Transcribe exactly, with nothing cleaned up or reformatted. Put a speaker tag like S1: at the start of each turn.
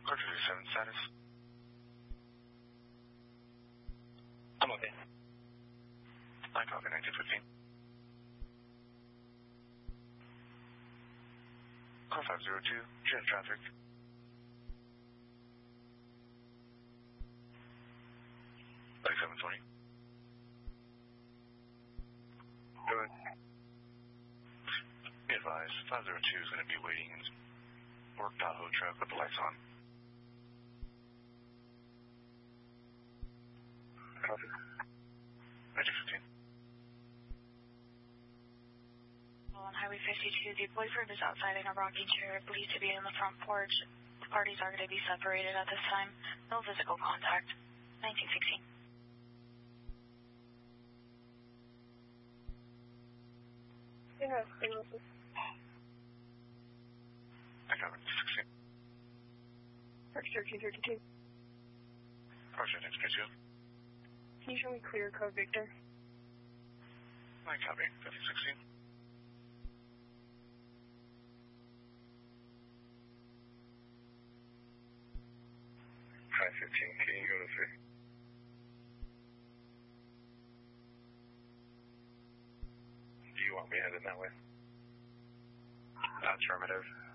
S1: Clear fifty-seven status.
S2: I'm okay.
S1: I copy nineteen fifteen. Car five zero two, jet traffic. thirty-seven twenty.
S2: Go ahead.
S1: Be advised, five zero two is going to be waiting in work Tahoe truck with the lights on.
S2: Copy.
S1: nineteen fifteen.
S3: On Highway fifty-two, the boyfriend is outside in a rocking chair, believed to be in the front porch. The parties are going to be separated at this time. No physical contact. nineteen sixteen.
S4: Yeah, stay with us.
S1: I copy sixteen.
S4: Park thirteen thirty-two.
S1: Roger, next page two.
S4: Can you show me clear code Victor?
S1: I copy fifty sixteen.
S2: High fifteen, can you go to three? Do you want me headed that way?
S5: Affirmative.